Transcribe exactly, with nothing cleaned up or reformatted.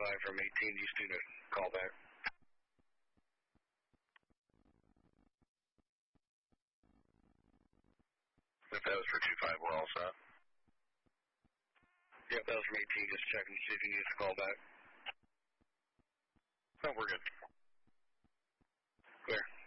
five from eighteen, these two to call back. If that was for two five, we're all set. Yep, that was from eighteen, just checking to see if you need to call back. No, we're good. Clear.